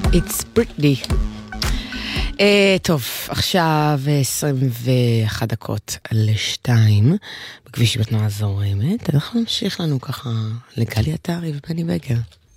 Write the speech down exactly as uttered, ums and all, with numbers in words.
It's Britney. Uh, טוב, עכשיו עשרים ואחת דקות לשתיים, בכביש בתנועה זורמת. אנחנו נמשיך לנו ככה לגלי עטרי ובני בגר.